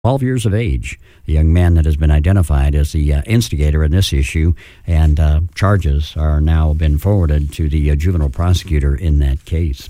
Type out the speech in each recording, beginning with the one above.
12 years of age. The young man that has been identified as the instigator in this issue, and charges are now been forwarded to the juvenile prosecutor in that case.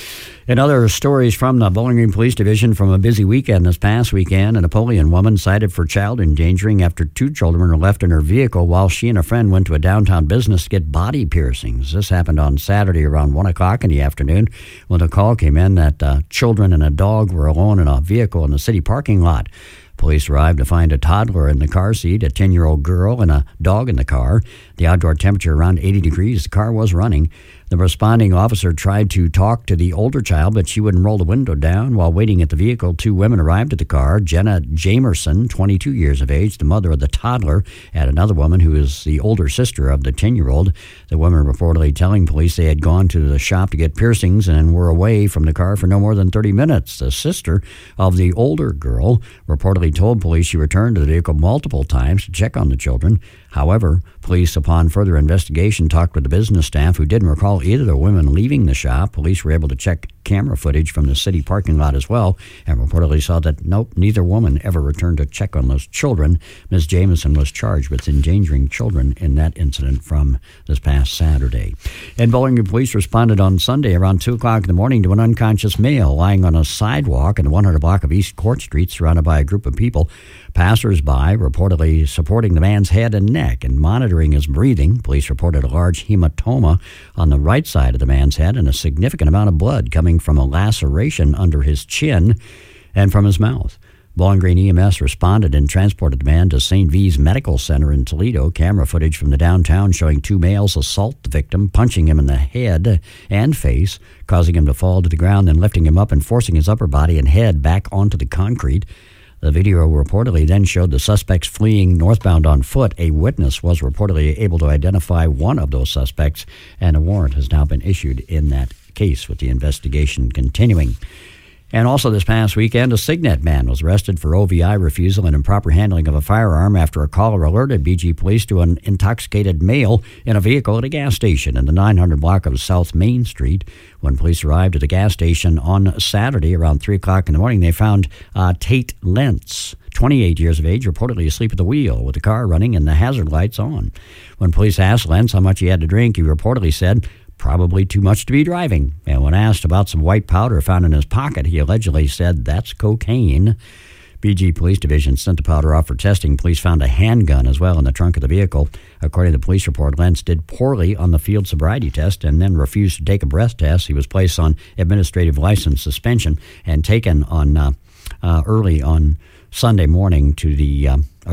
In other stories from the Bowling Green Police Division from a busy weekend this past weekend, a Napoleon woman cited for child endangering after 2 children were left in her vehicle while she and a friend went to a downtown business to get body piercings. This happened on Saturday around 1 o'clock in the afternoon when a call came in that children and a dog were alone in a vehicle in the city parking lot. Police arrived to find a toddler in the car seat, a 10-year-old girl, and a dog in the car. The outdoor temperature around 80 degrees. The car was running. The responding officer tried to talk to the older child, but she wouldn't roll the window down. While waiting at the vehicle, 2 women arrived at the car. Jenna Jamerson, 22 years of age, the mother of the toddler, and another woman who is the older sister of the 10-year-old. The women reportedly telling police they had gone to the shop to get piercings and were away from the car for no more than 30 minutes. The sister of the older girl reportedly told police she returned to the vehicle multiple times to check on the children. However, police, upon further investigation, talked with the business staff who didn't recall either of the women leaving the shop. Police were able to check camera footage from the city parking lot as well, and reportedly saw that neither woman ever returned to check on those children. Ms. Jameson was charged with endangering children in that incident from this past Saturday. And Bowling Green police responded on Sunday around 2 o'clock in the morning to an unconscious male lying on a sidewalk in the 100 block of East Court Street, surrounded by a group of people. Passers-by reportedly supporting the man's head and neck and monitoring his breathing. Police reported a large hematoma on the right side of the man's head and a significant amount of blood coming from a laceration under his chin and from his mouth. Bowling Green EMS responded and transported the man to St. V's Medical Center in Toledo. Camera footage from the downtown showing 2 males assault the victim, punching him in the head and face, causing him to fall to the ground, then lifting him up and forcing his upper body and head back onto the concrete. The video reportedly then showed the suspects fleeing northbound on foot. A witness was reportedly able to identify one of those suspects, and a warrant has now been issued in that case, with the investigation continuing. And also this past weekend, a Signet man was arrested for OVI refusal and improper handling of a firearm after a caller alerted BG police to an intoxicated male in a vehicle at a gas station in the 900 block of South Main Street. When police arrived at the gas station on Saturday around 3 o'clock in the morning, they found Tate Lentz, 28 years of age, reportedly asleep at the wheel with the car running and the hazard lights on. When police asked Lentz how much he had to drink, he reportedly said, "Probably too much to be driving." And when asked about some white powder found in his pocket, he allegedly said, "That's cocaine." BG Police Division sent the powder off for testing. Police found a handgun as well in the trunk of the vehicle. According to the police report, Lentz did poorly on the field sobriety test and then refused to take a breath test. He was placed on administrative license suspension and taken on early on Saturday morning to the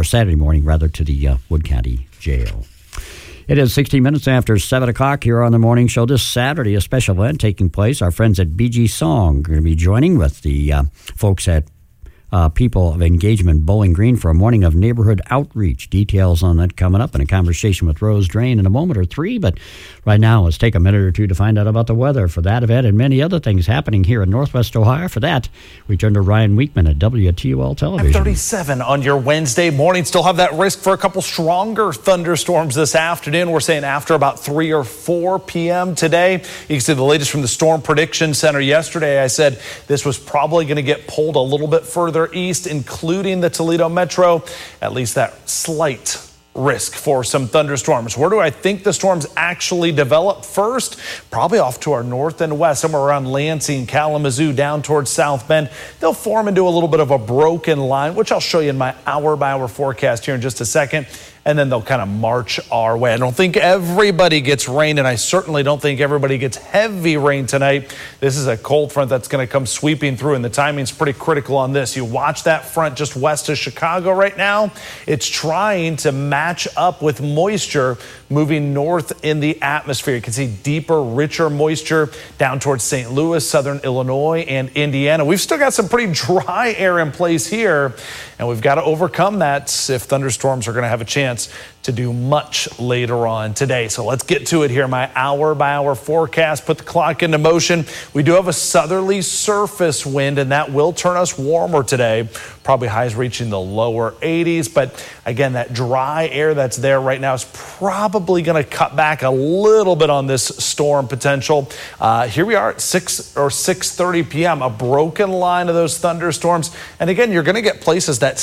Wood County Jail. It is 16 minutes after 7 o'clock here on the morning show. This Saturday, a special event taking place. Our friends at BG Song are going to be joining with the folks at People of Engagement Bowling Green for a morning of neighborhood outreach. Details on that coming up in a conversation with Rose Drain in a moment or 3. But right now, let's take a minute or 2 to find out about the weather for that event and many other things happening here in Northwest Ohio. For that, we turn to Ryan Weekman at WTOL Television. 37 on your Wednesday morning. Still have that risk for a couple stronger thunderstorms this afternoon. We're saying after about 3 or 4 p.m. today. You can see the latest from the Storm Prediction Center yesterday. I said this was probably going to get pulled a little bit further east, including the Toledo Metro. At least that slight risk for some thunderstorms. Where do I think the storms actually develop first? Probably off to our north and west, somewhere around Lansing, Kalamazoo, down towards South Bend. They'll form into a little bit of a broken line, which I'll show you in my hour-by-hour forecast here in just a second. And then they'll kind of march our way. I don't think everybody gets rain, and I certainly don't think everybody gets heavy rain tonight. This is a cold front that's going to come sweeping through, and the timing's pretty critical on this. You watch that front just west of Chicago right now. It's trying to match up with moisture moving north in the atmosphere. You can see deeper, richer moisture down towards St. Louis, southern Illinois, and Indiana. We've still got some pretty dry air in place here, and we've got to overcome that if thunderstorms are going to have a chance chance to do much later on today. So let's get to it here. My hour-by-hour forecast, put the clock into motion. We do have a southerly surface wind, and that will turn us warmer today. Probably highs reaching the lower 80s. But again, that dry air that's there right now is probably going to cut back a little bit on this storm potential. Here we are at 6:30 p.m., a broken line of those thunderstorms. And again, you're going to get places that